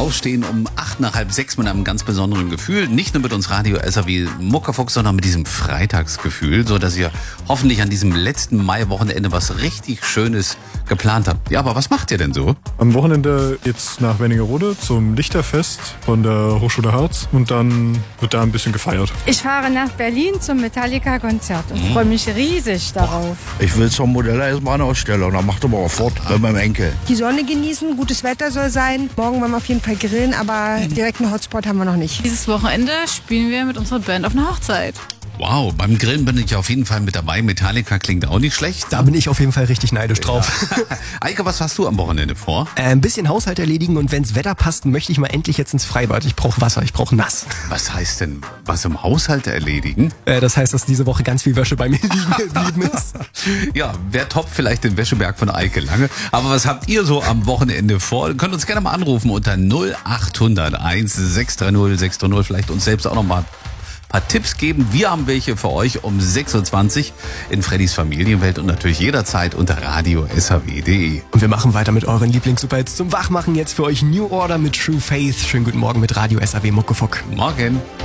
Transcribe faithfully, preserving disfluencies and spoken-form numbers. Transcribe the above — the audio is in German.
Aufstehen um acht nach halb sechs mit einem ganz besonderen Gefühl. Nicht nur mit uns Radio S A W Muckefuck, sondern mit diesem Freitagsgefühl, so dass ihr hoffentlich an diesem letzten Maiwochenende was richtig Schönes geplant habt. Ja, aber was macht ihr denn so? Am Wochenende geht's nach Wernigerode zum Lichterfest von der Hochschule Harz und dann wird da ein bisschen gefeiert. Ich fahre nach Berlin zum Metallica-Konzert und mhm. freue mich riesig darauf. Ich will zur Modelleisenbahnausstellung, da macht aber auch fort mit meinem Enkel. Die Sonne genießen, gutes Wetter soll sein. Morgen wollen wir auf jeden Fall grillen, aber direkt einen Hotspot haben wir noch nicht. Dieses Wochenende spielen wir mit unserer Band auf einer Hochzeit. Wow, beim Grillen bin ich auf jeden Fall mit dabei. Metallica klingt auch nicht schlecht. Da bin ich auf jeden Fall richtig neidisch drauf. Ja. Eike, was hast du am Wochenende vor? Äh, ein bisschen Haushalt erledigen und wenn's Wetter passt, möchte ich mal endlich jetzt ins Freibad. Ich brauche Wasser, ich brauche nass. Was heißt denn, was im Haushalt erledigen? Äh, das heißt, dass diese Woche ganz viel Wäsche bei mir liegen geblieben ist. Ja, wer toppt vielleicht den Wäscheberg von Eike Lange. Aber was habt ihr so am Wochenende vor? Ihr könnt uns gerne mal anrufen unter null acht null null eins sechs drei null sechs drei null. Vielleicht uns selbst auch noch mal paar Tipps geben. Wir haben welche für euch um sechs Uhr zwanzig in Freddys Familienwelt und natürlich jederzeit unter radio s h w punkt de. Und wir machen weiter mit euren Lieblings-Superhits zum Wachmachen. Jetzt für euch New Order mit True Faith. Schönen guten Morgen mit Radio S A W Muckefuck. Morgen.